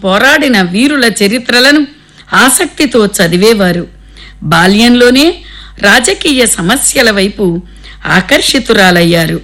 పోరాడిన వీరుల చరిత్రలను ఆసక్తితో చదివేవారు. బాల్యంలోనే రాజకీయ సమస్యల వైపు ఆకర్షితురాలయ్యారు.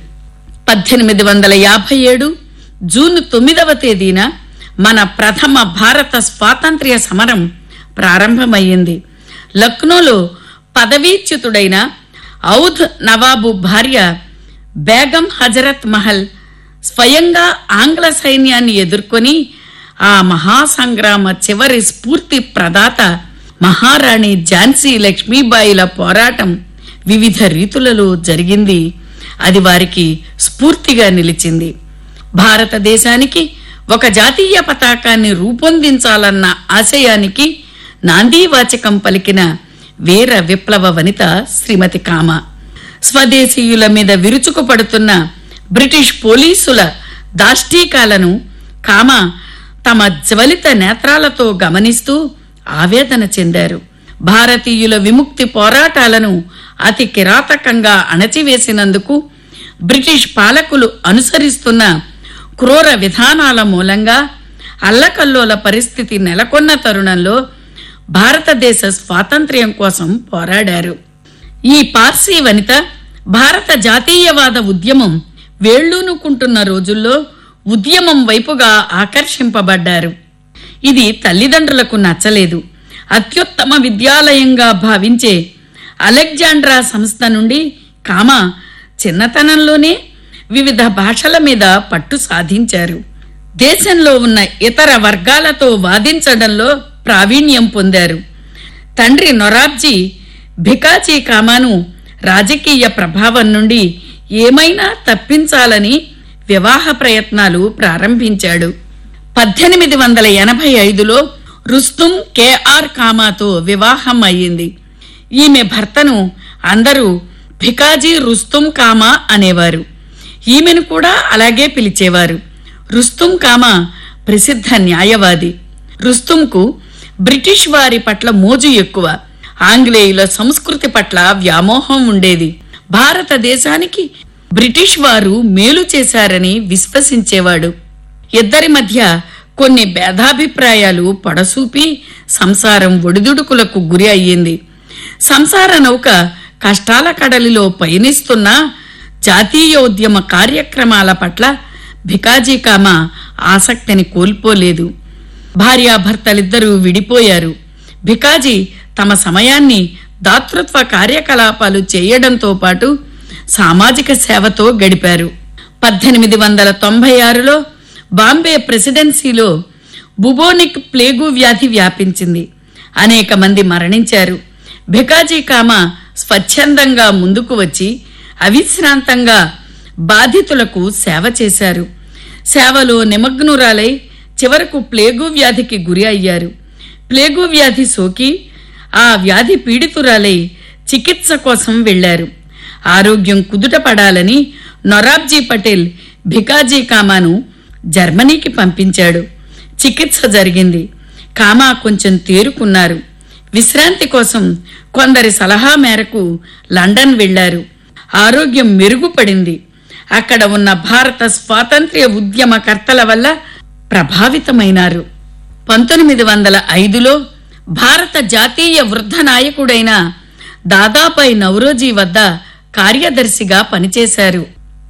1857 జూన్ 9వ తేదీన మన ప్రథమ భారత స్వాతంత్ర్య సమరం ప్రారంభమయ్యింది. లక్నోలో పదవీచ్యుతుడైన ఔధ్ నవాబు భార్య బేగం హజరత్ మహల్ స్వయంగా ఆంగ్ల సైన్యాన్ని ఎదుర్కొని ఆ మహాసంగ్రామ చివరి స్ఫూర్తి ప్రదాత మహారాణి ఝాన్సీ లక్ష్మీబాయిల పోరాటం వివిధ రీతులలో జరిగింది. అది వారికి స్ఫూర్తిగా నిలిచింది. భారతదేశానికి ఒక జాతీయ పతాకాన్ని రూపొందించాలన్న ఆశయానికి నాందీవాచకం పలికిన వీర విప్లవ వనిత శ్రీమతి కామ. స్వదేశీయుల మీద విరుచుకుపడుతున్న బ్రిటిష్ పోలీసుల దాష్టీకాలను కామ తమ జ్వలిత నేత్రాలతో గమనిస్తూ ఆవేదన చెందారు. భారతీయుల విముక్తి పోరాటాలను అతి కిరాతకంగా అణచివేసినందుకు బ్రిటిష్ పాలకులు అనుసరిస్తున్న క్రూర విధానాల మూలంగా అల్లకల్లోల పరిస్థితి నెలకొన్న తరుణంలో భారతదేశ స్వాతంత్ర్యం కోసం పోరాడారు. ఈ పార్సీ వనిత భారత జాతీయవాద ఉద్యమం వేళ్లూనుకుంటున్న రోజుల్లో ఉద్యమం వైపుగా ఆకర్షింపబడ్డారు. ఇది తల్లిదండ్రులకు నచ్చలేదు. అత్యుత్తమ విద్యాలయంగా భావించే అలెగ్జాండ్రా సంస్థ నుండి కామ చిన్నతనంలోనే వివిధ భాషల మీద పట్టు సాధించారు. దేశంలో ఉన్న ఇతర వర్గాలతో వాదించడంలో ప్రావీణ్యం పొందారు. తండ్రి నొరాబ్జీ భికాజీ కామాను రాజకీయ ప్రభావం నుండి ఏమైనా తప్పించాలని వివాహ ప్రయత్నాలు ప్రారంభించాడు. 1885లో రుస్తుం కెఆర్ కామాతో వివాహం అయ్యింది. ఈమె భర్తను అందరూ భికాజీ రుస్తుం కామా అనేవారు. ఈమెను కూడా అలాగే పిలిచేవారు. రుస్తుం కామా ప్రసిద్ధ న్యాయవాది. రుస్తుంకు బ్రిటిష్ వారి పట్ల మోజు ఎక్కువ. ఆంగ్లేయుల సంస్కృతి పట్ల వ్యామోహం ఉండేది. భారతదేశానికి బ్రిటిష్ వారు మేలు చేశారని విశ్వసించేవాడు. ఇద్దరి మధ్య కొన్ని భేదాభిప్రాయాలు పొడసూపి సంసారం ఒడిదుడుకులకు గురి అయ్యింది. సంసార నౌక కష్టాల కడలిలో పయనిస్తున్న జాతీయోద్యమ కార్యక్రమాల పట్ల భికాజీ కామ ఆసక్తిని కోల్పోలేదు. భార్యాభర్తలిద్దరూ విడిపోయారు. భికాజీ తమ సమయాన్ని దాతృత్వ కార్యకలాపాలు చేయడంతో పాటు సామాజిక సేవతో గడిపారు. 1896లో బాంబే ప్రెసిడెన్సీలో బుబోనిక్ ప్లేగు వ్యాధి వ్యాపించింది. అనేక మంది మరణించారు. భికాజీ కామ స్వచ్ఛందంగా ముందుకు వచ్చి అవిశ్రాంతంగా బాధితులకు సేవ చేశారు. సేవలో నిమగ్నురాలై చివరకు ప్లేగు వ్యాధికి గురి అయ్యారు. ప్లేగు వ్యాధి సోకి ఆ వ్యాధి పీడితురాలై చికిత్స కోసం వెళ్లారు. ఆరోగ్యం కుదుటపడాలని నొరాబ్జీ పటేల్ భికాజీ కామాను జర్మనీకి పంపించాడు. చికిత్స జరిగింది. కామా కొంచెం తేరుకున్నారు. విశ్రాంతి కోసం కొందరి సలహా మేరకు లండన్ వెళ్లారు. ఆరోగ్యం మెరుగుపడింది. అక్కడ ఉన్న భారత స్వాతంత్ర్య ఉద్యమకర్తల వల్ల ప్రభావితమైనారు. 1905లో భారత జాతీయ వృద్ధ నాయకుడైన దాదాబాయి నౌరోజీ వద్ద కార్యదర్శిగా పనిచేశారు.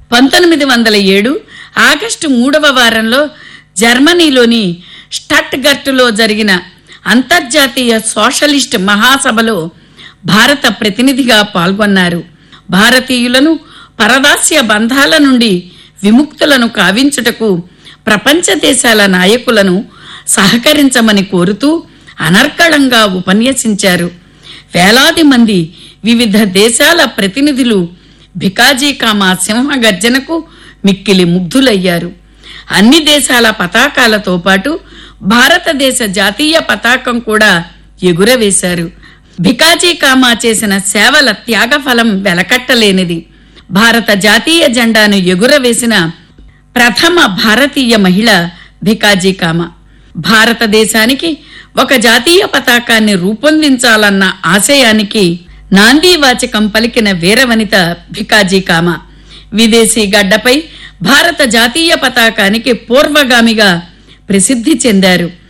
1907 ఆగస్టు 3వ వారంలో జర్మనీలోని స్టట్గర్ట్లో జరిగిన అంతర్జాతీయ సోషలిస్ట్ మహాసభలో భారత ప్రతినిధిగా పాల్గొన్నారు. భారతీయులను పరదాస్య బంధాల నుండి విముక్తులను కావించుటకు ప్రపంచ దేశాల నాయకులను సహకరించమని కోరుతూ అనర్గళంగా ఉపన్యసించారు. వేలాది మంది వివిధ దేశాల ప్రతినిధులు భికాజీ కామా సింహగర్జనకు మిక్కిలి ముగ్ధులయ్యారు. అన్ని దేశాల పతాకాలతో పాటు భారతదేశ జాతీయ పతాకం కూడా ఎగురవేశారు. భికాజీ కామా చేసిన సేవల త్యాగఫలం వెలకట్టలేనిది. భారత జాతీయ జెండాను ఎగురవేసిన ప్రథమ భారతీయ మహిళ భికాజీ కామా. భారతదేశానికి ఒక జాతీయ పతాకాన్ని రూపొందించాలన్న ఆశయానికి నాందీవాచకం పలికిన వీరవనిత భికాజీ కామా. విదేశీ గడ్డపై భారత జాతీయ పతాకానికి పూర్వగామిగా ప్రసిద్ధి చెందారు.